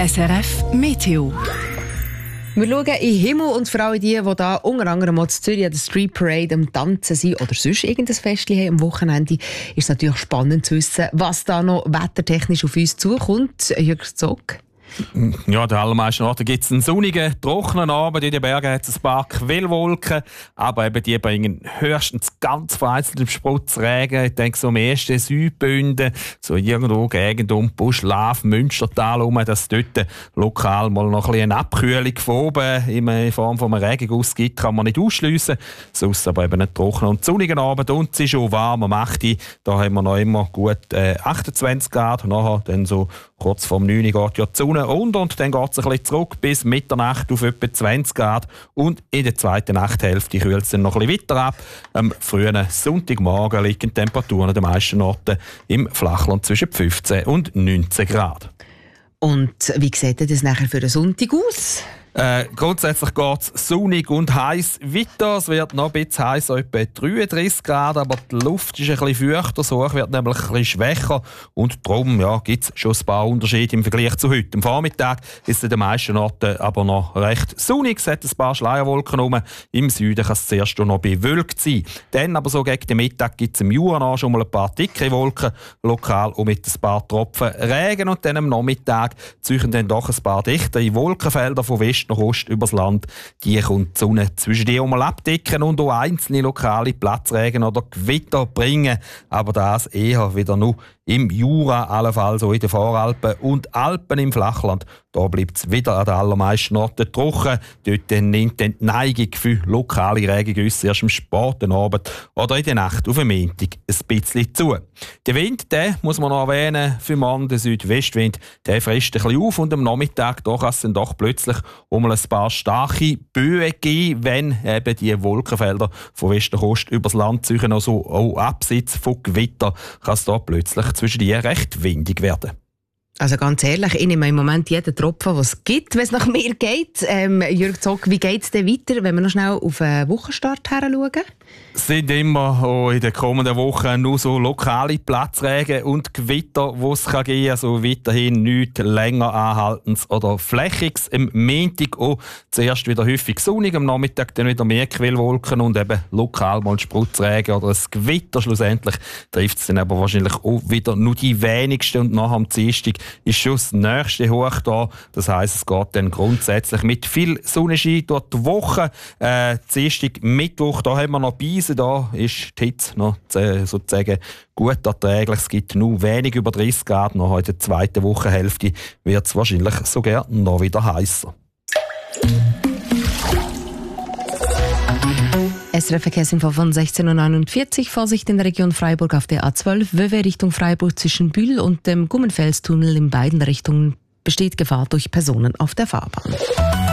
SRF Meteo. Wir schauen in den Himmel und für alle die da unter anderem mal in Zürich an der Street Parade am Tanzen sind oder sonst irgendein Festchen haben am Wochenende, ist es natürlich spannend zu wissen, was da noch wettertechnisch auf uns zukommt. Jürg Zog. Ja, an den allermeisten Orten gibt es einen sonnigen, trockenen Abend. In den Bergen hat es ein paar Quellwolken, aber eben die bringen höchstens ganz vereinzelt im Spritzregen. Ich denke, so am ersten Südbünden, so irgendwo Gegend um Buschlav, Münstertal herum, dass es dort lokal mal noch ein bisschen eine Abkühlung von oben in Form von einem Regenguss gibt, kann man nicht ausschliessen. Sonst aber eben einen trockenen und sonnigen Abend. Und es ist auch warm am 8. Da haben wir noch immer gut 28 Grad. Nachher dann so kurz vor 9 Uhr geht ja die Sonne und dann geht es ein bisschen zurück bis Mitternacht auf etwa 20 Grad. Und in der zweiten Nachthälfte kühlt es dann noch ein bisschen weiter ab. Am frühen Sonntagmorgen liegen die Temperaturen an den meisten Orten im Flachland zwischen 15 und 19 Grad. Und wie sieht das nachher für den Sonntag aus? Grundsätzlich geht es sonnig und heiß weiter. Es wird noch ein bisschen heiß, etwa 33 Grad, aber die Luft ist ein bisschen feuchter, das Hoch wird nämlich ein bisschen schwächer und darum gibt es schon ein paar Unterschiede im Vergleich zu heute. Am Vormittag ist es in den meisten Orten aber noch recht sonnig, es hat ein paar Schleierwolken rum. Im Süden kann es zuerst noch bewölkt sein. Dann aber so gegen den Mittag gibt es im Jura schon mal ein paar dicke Wolken, lokal und mit ein paar Tropfen Regen und dann am Nachmittag ziehen dann doch ein paar dichtere Wolkenfelder von West nach Ost übers Land. Die kommt die Sonne zwischen die mal abdecken und auch einzelne lokale Platzregen oder Gewitter bringen. Aber das eher wieder nur im Jura, allenfalls auch in den Voralpen und Alpen im Flachland. Da bleibt es wieder an den allermeisten Orten trocken. Dort nimmt die Neigung für lokale Regengüsse erst am späten Abend oder in der Nacht auf den Montag ein bisschen zu. Der Wind, den muss man noch erwähnen, für morgen der Südwestwind, der frisst ein bisschen auf und am Nachmittag kann es dann doch plötzlich um ein paar starke Böen geben, wenn eben die Wolkenfelder von West nach Ost übers Land ziehen, also auch abseits von Gewitter, kann es da plötzlich zwischen die recht windig werden. Also ganz ehrlich, ich nehme im Moment jeden Tropfen, was es gibt, wenn es nach mir geht. Jürg Zog, wie geht es denn weiter, wenn wir noch schnell auf den Wochenstart her schauen? Es sind immer auch in den kommenden Wochen nur so lokale Platzregen und Gewitter, die es geben kann. Also weiterhin nichts länger anhaltendes oder flächiges. Am Montag auch zuerst wieder häufig sonnig, am Nachmittag dann wieder mehr Quellwolken und eben lokal mal Spritzregen oder ein Gewitter. Schlussendlich trifft es dann aber wahrscheinlich auch wieder nur die wenigsten und nachher am Dienstag ist schon das nächste Hoch da. Das heisst, es geht dann grundsätzlich mit viel Sonnenschein durch die Woche. Dienstag, Mittwoch, da haben wir noch Beise, da ist die Hitze noch sozusagen gut erträglich. Es gibt nur wenig über 30 Grad. Noch in der zweiten Wochenhälfte wird es wahrscheinlich sogar noch wieder heißer. SRF-Verkehrsinfo von 16.49 Uhr. Vorsicht in der Region Freiburg auf der A12. Wöwe Richtung Freiburg zwischen Bühl und dem Gummenfelstunnel in beiden Richtungen besteht Gefahr durch Personen auf der Fahrbahn.